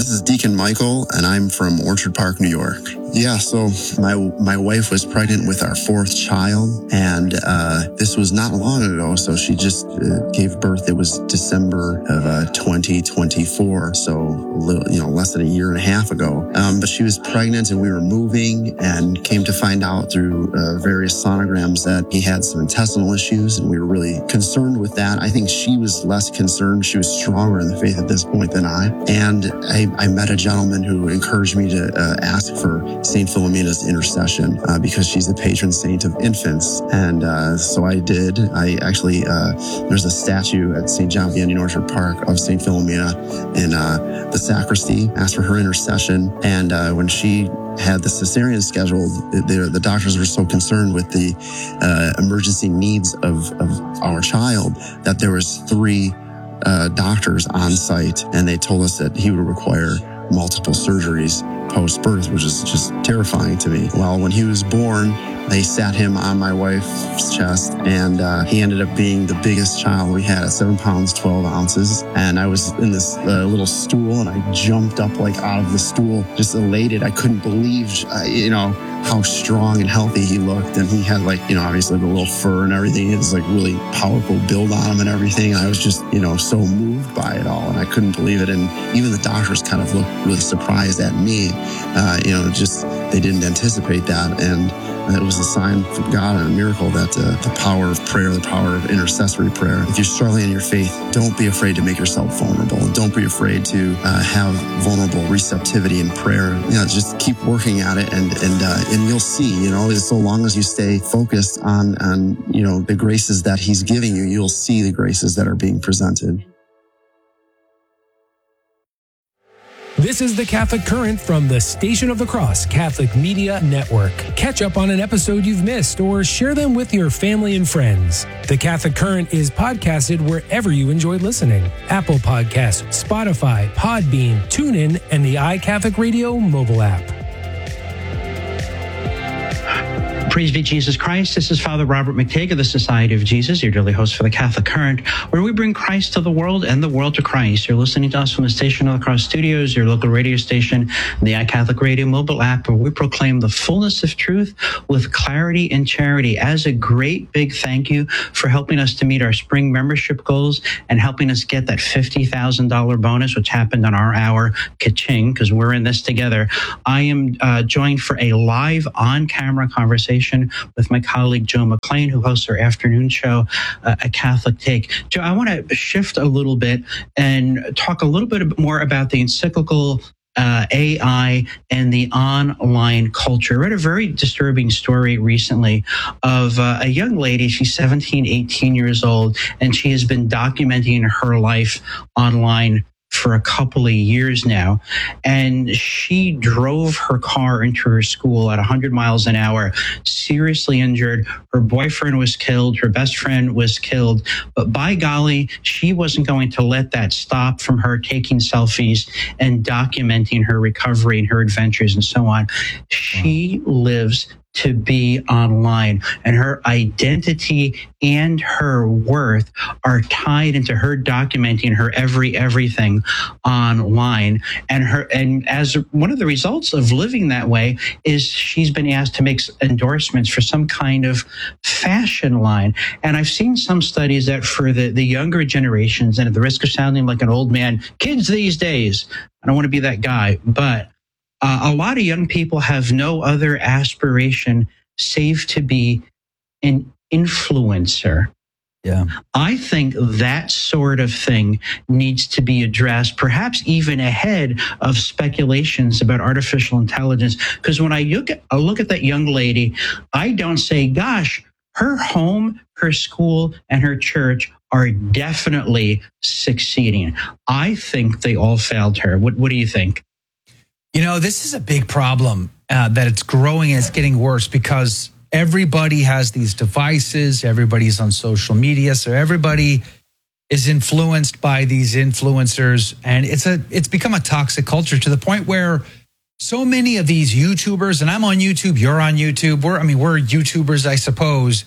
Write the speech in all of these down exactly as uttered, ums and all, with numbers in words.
This is Deacon Michael, and I'm from Orchard Park, New York. Yeah, so my my wife was pregnant with our fourth child, and uh, this was not long ago. So she just uh, gave birth. It was December of uh, twenty twenty-four, so a little, you know, less than a year and a half ago. Um, but she was pregnant, and we were moving, and came to find out through uh, various sonograms that he had some intestinal issues, and we were really concerned with that. I think she was less concerned. She was stronger in the faith at this point than I. And I, I met a gentleman who encouraged me to uh, ask for Saint Philomena's intercession uh, because she's the patron saint of infants. And uh, so I did. I actually, uh, there's a statue at Saint John Vianney in Orchard Park of Saint Philomena in uh, the sacristy, asked for her intercession. And uh, when she had the cesarean scheduled, the, the doctors were so concerned with the uh, emergency needs of, of our child that there was three uh, doctors on site, and they told us that he would require multiple surgeries post-birth, which is just terrifying to me. Well, when he was born, they sat him on my wife's chest, and uh, he ended up being the biggest child we had at seven pounds, twelve ounces. And I was in this uh, little stool, and I jumped up like out of the stool, just elated. I couldn't believe, uh, you know, how strong and healthy he looked. And he had, like, you know, obviously the little fur and everything. It was like really powerful build on him and everything. And I was just, you know, so moved by it all, and I couldn't believe it. And even the doctors kind of looked really surprised at me. Uh, you know, just they didn't anticipate that. And it was a sign from God and a miracle that uh, the power of prayer, the power of intercessory prayer. If you're struggling in your faith, don't be afraid to make yourself vulnerable. Don't be afraid to uh, have vulnerable receptivity in prayer. You know, just keep working at it, and and uh, and you'll see. You know, so long as you stay focused on on you know the graces that He's giving you, you'll see the graces that are being presented. This is the Catholic Current from the Station of the Cross Catholic Media Network. Catch up on an episode you've missed or share them with your family and friends. The Catholic Current is podcasted wherever you enjoy listening. Apple Podcasts, Spotify, Podbean, TuneIn, and the iCatholic Radio mobile app. Praise be Jesus Christ. This is Father Robert McTague of the Society of Jesus, your daily host for the Catholic Current, where we bring Christ to the world and the world to Christ. You're listening to us from the Station of the Cross Studios, your local radio station, the iCatholic Radio mobile app, where we proclaim the fullness of truth with clarity and charity. As a great big thank you for helping us to meet our spring membership goals and helping us get that fifty thousand dollars bonus, which happened on our hour, ka-ching, because we're in this together. I am uh, joined for a live on-camera conversation with my colleague Joe McLean, who hosts our afternoon show, uh, A Catholic Take. Joe, I want to shift a little bit and talk a little bit more about the encyclical uh, A I and the online culture. I read a very disturbing story recently of uh, a young lady. She's seventeen, eighteen years old, and she has been documenting her life online for a couple of years now. And she drove her car into her school at one hundred miles an hour, seriously injured. Her boyfriend was killed. Her best friend was killed. But by golly, she wasn't going to let that stop from her taking selfies and documenting her recovery and her adventures and so on. She lives to be online, and her identity and her worth are tied into her documenting her every everything online. And her, and as one of the results of living that way is she's been asked to make endorsements for some kind of fashion line. And I've seen some studies that for the, the younger generations, and at the risk of sounding like an old man, kids these days, I don't want to be that guy, but Uh, a lot of young people have no other aspiration save to be an influencer. Yeah. I think that sort of thing needs to be addressed, perhaps even ahead of speculations about artificial intelligence. Because when I look at, I look at that young lady, I don't say, gosh, her home, her school, and her church are definitely succeeding. I think they all failed her. What, what do you think? You know, this is a big problem uh, that it's growing and it's getting worse because everybody has these devices. Everybody's on social media. So everybody is influenced by these influencers. And it's a it's become a toxic culture to the point where so many of these YouTubers, and I'm on YouTube, you're on YouTube. We're, I mean, we're YouTubers, I suppose.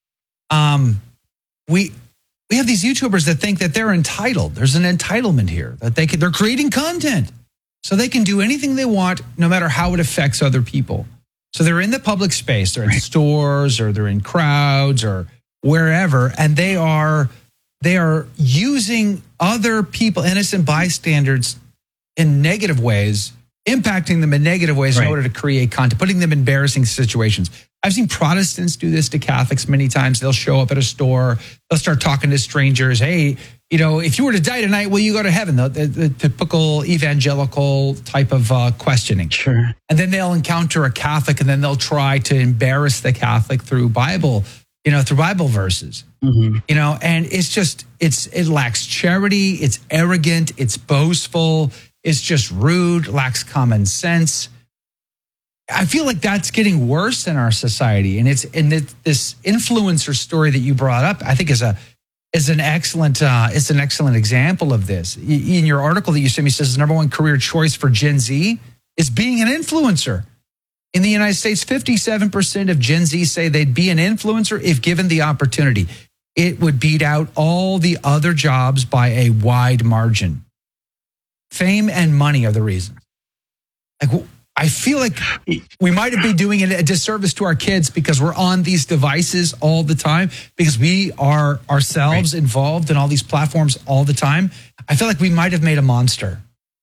Um, we we have these YouTubers that think that they're entitled. There's an entitlement here that they can, they're creating content. So they can do anything they want, no matter how it affects other people. So they're in the public space, they're in right. stores, or they're in crowds, or wherever, and they are they are using other people, innocent bystanders, in negative ways, impacting them in negative ways right. in order to create content, putting them in embarrassing situations. I've seen Protestants do this to Catholics many times. They'll show up at a store, they'll start talking to strangers. Hey, you know, if you were to die tonight, will you go to heaven? The, the, the typical evangelical type of uh, questioning. Sure. And then they'll encounter a Catholic, and then they'll try to embarrass the Catholic through Bible, you know, through Bible verses. Mm-hmm. You know, and it's just, it's it lacks charity, it's arrogant, it's boastful, it's just rude, lacks common sense. I feel like that's getting worse in our society, and it's and it, this influencer story that you brought up, I think, is a is an excellent uh, is an excellent example of this. In your article that you sent me, says the number one career choice for Gen Z is being an influencer. In the United States, fifty-seven percent of Gen Z say they'd be an influencer if given the opportunity. It would beat out all the other jobs by a wide margin. Fame and money are the reasons. Like, I feel like we might be doing a disservice to our kids because we're on these devices all the time, because we are ourselves right. involved in all these platforms all the time. I feel like we might have made a monster.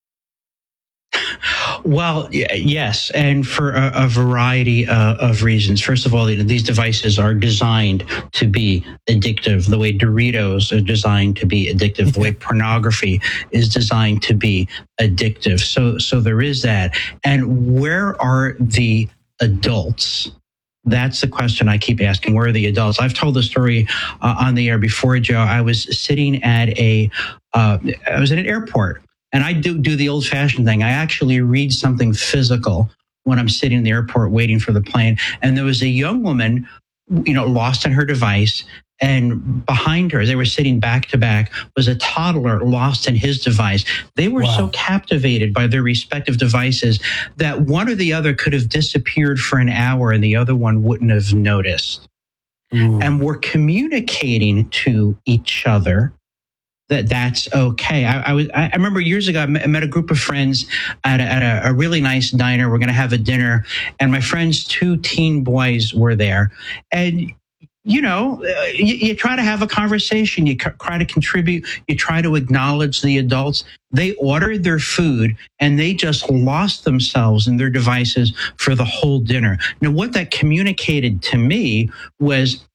Well, yes, and for a, a variety uh, of reasons. First of all, these devices are designed to be addictive, the way Doritos are designed to be addictive, the way pornography is designed to be addictive. So, so there is that. And where are the adults? That's the question I keep asking. Where are the adults? I've told the story uh, on the air before, Joe. I was sitting at a, uh, I was at an airport. And I do do the old-fashioned thing. I actually read something physical when I'm sitting in the airport waiting for the plane. And there was a young woman, you know, lost in her device. And behind her, they were sitting back to back, was a toddler lost in his device. They were wow. so captivated by their respective devices that one or the other could have disappeared for an hour and the other one wouldn't have noticed. Ooh. And we're communicating to each other that that's okay. I, I was. I remember years ago, I met, I met a group of friends at a, at a, a really nice diner. We're going to have a dinner, and my friend's two teen boys were there. And you know, you, you try to have a conversation. You try to contribute. You try to acknowledge the adults. They ordered their food, and they just lost themselves in their devices for the whole dinner. Now, what that communicated to me was